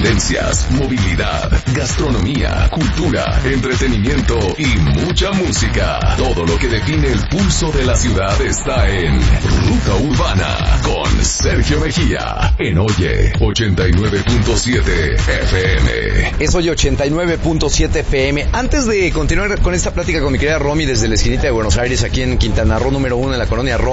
tendencias, movilidad, gastronomía, cultura, entretenimiento y mucha música. Todo lo que define el pulso de la ciudad está en Ruta Urbana con Sergio Mejía en Oye 89.7 FM. Es Oye 89.7 FM. Antes de continuar con esta plática con mi querida Romy desde la esquinita de Buenos Aires, aquí en Quintana Roo número 1 en la colonia Roma,